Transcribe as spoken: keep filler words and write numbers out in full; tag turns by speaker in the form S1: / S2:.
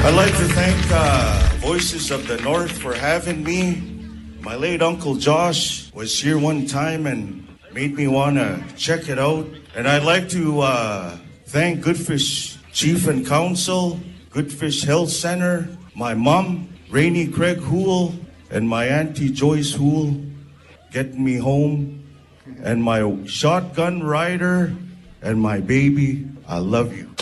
S1: I'd like to thank uh, Voices of the North for having me. My late Uncle Josh was here one time and made me want to check it out. And I'd like to uh, thank Goodfish Chief and Council, Goodfish Health Center, my mom, Rainey Craig Hool, and my auntie Joyce Hool, getting me home, and my shotgun rider, and my baby. I love you.